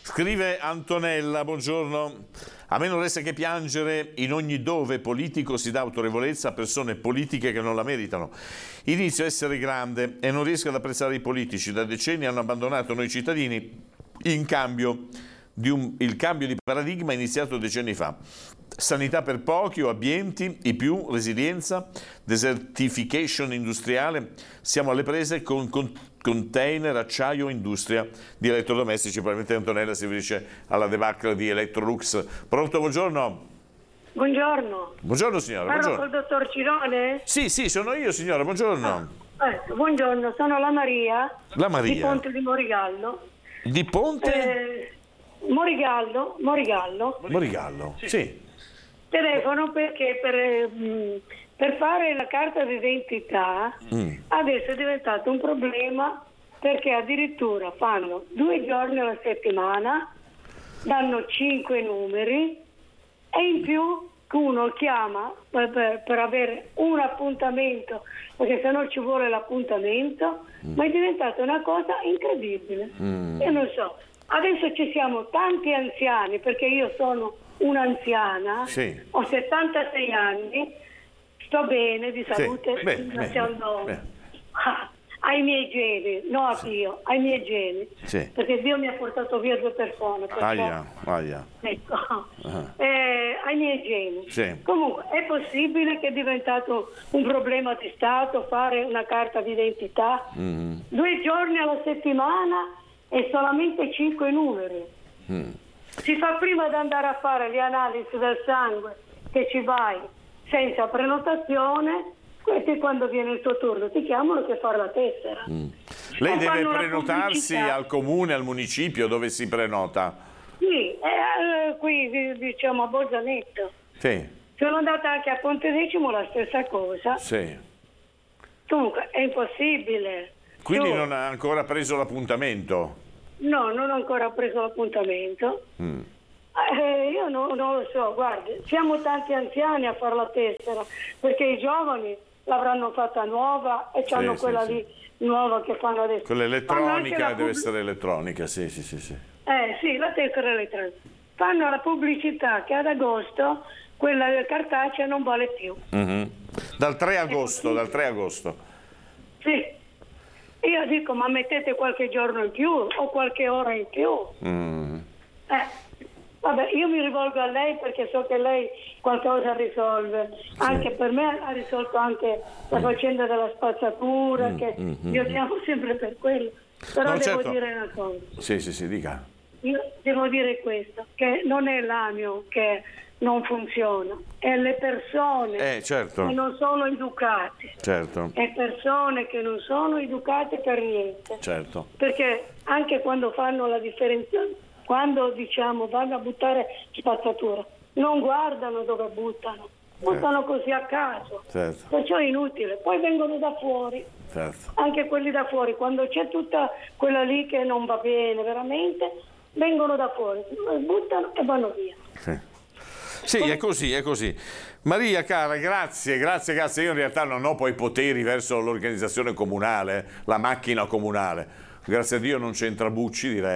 Scrive Antonella, buongiorno. A me non resta che piangere in ogni dove politico si dà autorevolezza a persone politiche che non la meritano. Inizio a essere grande e non riesco ad apprezzare i politici. Da decenni hanno abbandonato noi cittadini in cambio il cambio di paradigma iniziato decenni fa. Sanità per pochi o abbienti, i più, resilienza, desertification industriale. Siamo alle prese con container, acciaio, industria di elettrodomestici. Probabilmente Antonella si riferisce alla debacle di Electrolux. Pronto, buongiorno. Buongiorno. Buongiorno signora. Parlo Buongiorno. col dottor Cirone? Sì, sono io signora, buongiorno. Buongiorno, sono la Maria. La Maria. Di Ponte di Morigallo. Di Ponte? Morigallo. Morigallo, sì. Telefono perché per fare la carta d'identità adesso è diventato un problema, perché addirittura fanno 2 giorni alla settimana, danno 5 numeri e in più uno chiama per avere un appuntamento, perché sennò ci vuole l'appuntamento, ma è diventata una cosa incredibile. Io non so, adesso ci siamo tanti anziani, perché io sono un'anziana, sì. Ho 76 anni, sto bene di salute, ai miei geni, no a Dio, ai miei geni, sì. Perché Dio mi ha portato via 2 persone. Ecco. Ai miei geni. Sì. Comunque è possibile che è diventato un problema di Stato fare una carta d'identità 2 giorni alla settimana e solamente 5 numeri. Si fa prima di andare a fare le analisi del sangue, che ci vai senza prenotazione, e quando viene il tuo turno ti chiamano per fare la tessera. Lei deve prenotarsi al comune, al municipio dove si prenota? Sì, qui diciamo a Bolzaneto. Sì. Sono andata anche a Pontedecimo, la stessa cosa. Sì. Comunque è impossibile. Quindi non ha ancora preso l'appuntamento? No, non ho ancora preso l'appuntamento. Io non lo so, guardi, siamo tanti anziani a fare la tessera, perché i giovani l'avranno fatta nuova e hanno quella lì nuova che fanno adesso. Quella elettronica deve essere elettronica, sì. Sì, la tessera elettronica. Fanno la pubblicità che ad agosto quella cartacea non vale più. Dal 3 agosto. Sì. Io dico, ma mettete qualche giorno in più o qualche ora in più. Vabbè, io mi rivolgo a lei perché so che lei qualcosa risolve. Sì. Anche per me ha risolto anche la faccenda della spazzatura, che io chiamo sempre per quello. Però devo dire una cosa. Sì, dica. Io devo dire questo, che non è l'AMIO che non funziona, è le persone che non sono educate. Certo. È persone che non sono educate per niente. Certo. Perché anche quando fanno la differenziazione, quando vanno a buttare spazzatura, non guardano dove buttano così a caso. Certo. Perciò è inutile. Poi vengono da fuori. Certo. Anche quelli da fuori, quando c'è tutta quella lì che non va bene veramente, vengono da fuori, buttano e vanno via. Sì, è così. Maria cara, grazie. Io in realtà non ho poi poteri verso l'organizzazione comunale, la macchina comunale. Grazie a Dio non c'entra Bucci, direi.